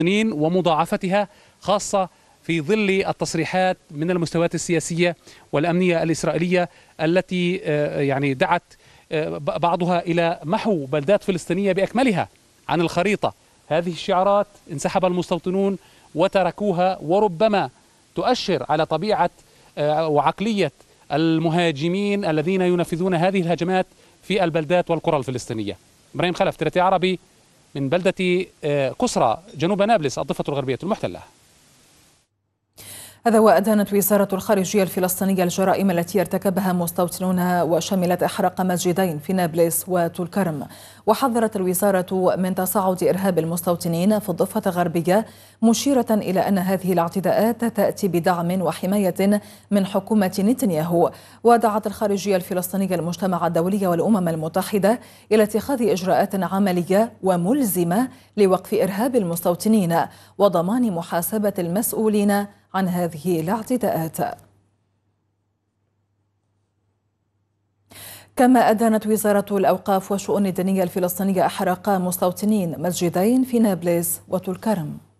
ومضاعفتها، خاصة في ظل التصريحات من المستويات السياسية والأمنية الإسرائيلية التي يعني دعت بعضها إلى محو بلدات فلسطينية بأكملها عن الخريطة. هذه الشعارات انسحب المستوطنون وتركوها، وربما تؤشر على طبيعة وعقلية المهاجمين الذين ينفذون هذه الهجمات في البلدات والقرى الفلسطينية. إبراهيم خلف، ترتي عربي، من بلدة قصرى جنوب نابلس الضفة الغربية المحتلة. هذا وأدانت وزارة الخارجية الفلسطينية الجرائم التي ارتكبها مستوطنون وشملت إحراق مسجدين في نابلس وطولكرم. وحذرت الوزارة من تصاعد إرهاب المستوطنين في الضفة الغربية، مشيرة إلى أن هذه الاعتداءات تأتي بدعم وحماية من حكومة نتنياهو. ودعت الخارجية الفلسطينية المجتمع الدولي والأمم المتحدة إلى اتخاذ إجراءات عملية وملزمة لوقف إرهاب المستوطنين وضمان محاسبة المسؤولين عن هذه الاعتداءات. كما أدانت وزارة الأوقاف والشؤون الدينية الفلسطينية إحراق مستوطنين مسجدين في نابلس وطولكرم.